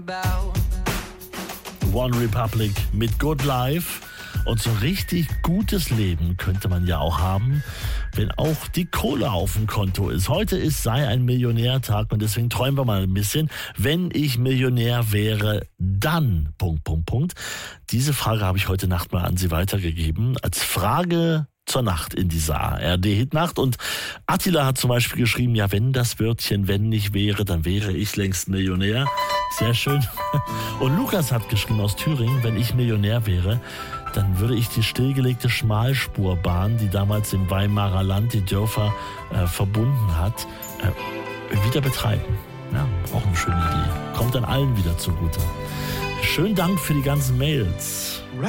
One Republic mit Good Life. Und so richtig gutes Leben könnte man ja auch haben, wenn auch die Kohle auf dem Konto ist. Heute ist Sei ein Millionär-Tag und deswegen träumen wir mal ein bisschen. Wenn ich Millionär wäre, dann... Diese Frage habe ich heute Nacht mal an Sie weitergegeben. Als Frage zur Nacht in dieser ARD-Hitnacht. Und Attila hat zum Beispiel geschrieben, ja, wenn das Wörtchen wenn nicht wäre, dann wäre ich längst Millionär. Sehr schön. Und Lukas hat geschrieben aus Thüringen, wenn ich Millionär wäre, dann würde ich die stillgelegte Schmalspurbahn, die damals im Weimarer Land die Dörfer verbunden hat, wieder betreiben. Ja, auch eine schöne Idee. Kommt dann allen wieder zugute. Schönen Dank für die ganzen Mails.